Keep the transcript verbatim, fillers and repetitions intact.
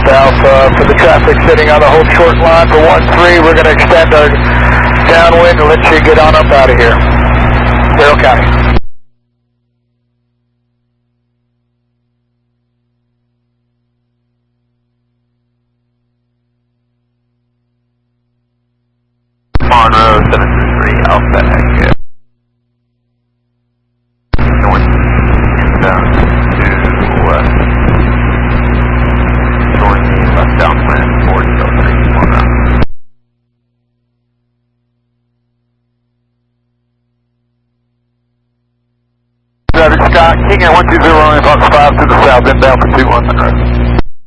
Alpha, for the traffic sitting on the hold short line for one three, we're going to extend our downwind and let you get on up out of here. Carroll County. Monroe, seven two three, Alpha, yeah. North, inbound to west. Showing me left downwind, four zero three, Monroe. Traffic Scott, King Air one two zero, Fox five to the south, inbound for two one Monroe.